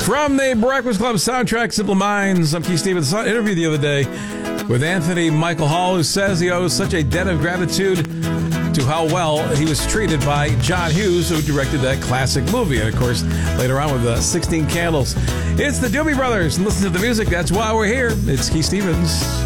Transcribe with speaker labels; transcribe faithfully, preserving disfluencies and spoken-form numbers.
Speaker 1: From the Breakfast Club soundtrack, Simple Minds, I'm Keith Stevens. I saw an interview the other day with Anthony Michael Hall, who says he owes such a debt of gratitude to how well he was treated by John Hughes, who directed that classic movie. And, of course, later on with uh, sixteen Candles. It's the Doobie Brothers. And listen to the music. That's why we're here. It's Keith Stevens.